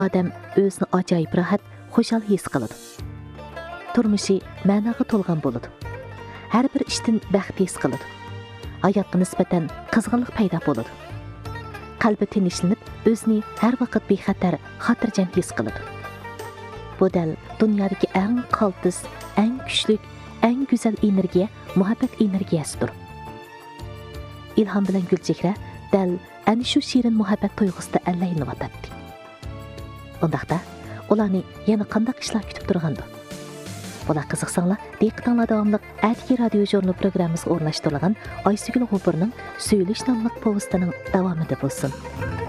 odam o'zini ajoyib rohat, xushal his qiladi. Turmushi ma'noga to'lgan bo'ladi. Har bir ishdan baxt his qiladi. Hayotga nisbatan qizg'inlik paydo bo'ladi. Qalbi tinchlanib, o'zini har vaqt bexatar, xotirjam his qiladi. Bu dal dunyodagi eng qaltis, eng kuchli, eng go'zal energiya, muhabbat energiyasidir. İlham bilan Gulchehra dal ana shu shirin muhabbat tuyg'usida allaylanayotdi. Undaqda ularni yana qanday ishlar kutib turgandi? Bular qiziqsanglar, diqqatinglar davomli Atki radio jurnal programmasiga o'rnashtirilgan Aysugul G'ofurning Söylesh nomli povestining davomida bo'lsin.